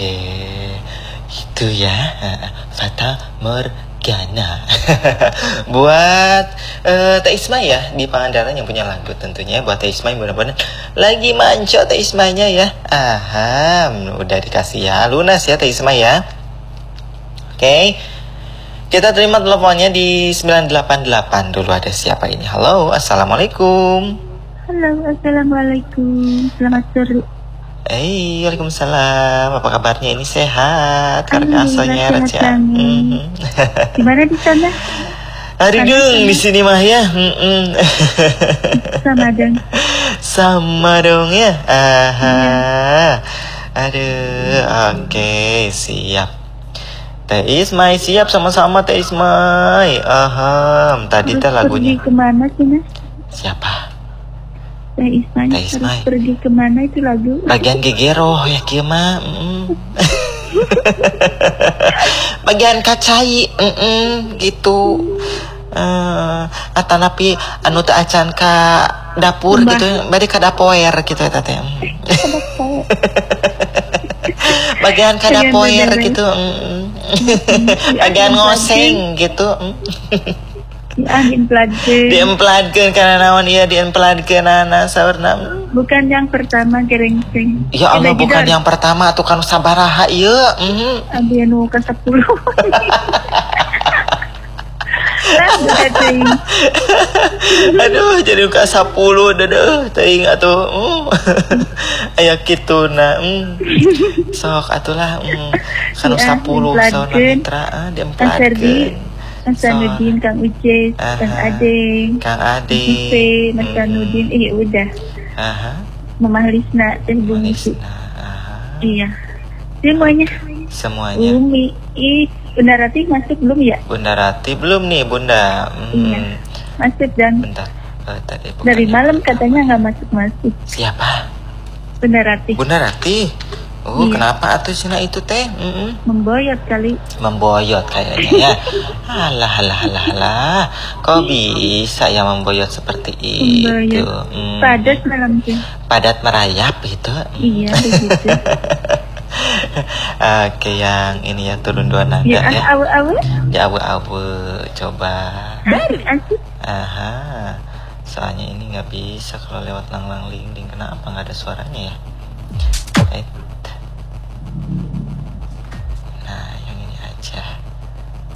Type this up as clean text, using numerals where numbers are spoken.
Oke, itu ya, Fata Morgana. Buat Teh Isma ya di Pangandaran yang punya lagu tentunya. Buat Teh Isma mudah-mudahan lagi manco Teh Ismanya ya. Udah dikasih ya, lunas ya Teh Isma ya. Oke, kita terima teleponnya di 988 dulu. Ada siapa ini? Halo, assalamualaikum. Halo, assalamualaikum. Selamat sore. Waalaikumsalam. Apa kabarnya? Ini sehat? Karena asalnya Alhamdulillah sehat. Gimana di sana? Hari dong di sini mah ya. Sama dong. Sama dong ya. Iya. Aduh, oke, siap. Teh Ismai siap sama-sama Teh Ismai. Tadi teh lagunya. Pergi kemana sih, Mas? Siapa? Teh Ismai. Harus pergi kemana itu lagu? Bagian gegeroh ya kieu mah. Bagian kacai, gitu. Atanapi anu teu acan ka dapur Mbah. gitu, bade ka dapoer gitu eta teh. Bagian ka dapoer gitu. Bagian ngoseng gitu. Diempladkeun kana naon ieu diempladkeun ana saurna. Bukan yang pertama gerengseng. Ya Allah, bukan yang pertama atuh kan sabaraha ieu. Abi anu ke 10. Aduh, jadi ka 10 deuh teuing atuh. Aya kituna. Sok atulah kanu 10 saurna mitra diempladkeun. Mas Sanudin, Kang Uces, Kang Adeng, Mas Sanudin, udah. Mama Lisna, Teh Bumi. Iya. Semuanya. Bumi. Bunda Rati masuk belum ya? Bunda Rati belum nih, Bunda. Iya. Masuk dan. Bentar. Tadi dari malam katanya nggak masuk. Siapa? Bunda Rati. Bunda Rati. Iya. Kenapa atuh cina itu teh? Memboyot kali. Memboyot kayaknya ya. Alah. Kok bisa ya memboyot seperti itu? Padat malam tuh. Padat merayap gitu. Iya begitu. Oke, yang ini ya turun 2 nada ya. Awu-awu. Ya awu-awu, coba. Asik. Soalnya ini nggak bisa kalau lewat lang-lang lingding. Kenapa nggak ada suaranya ya?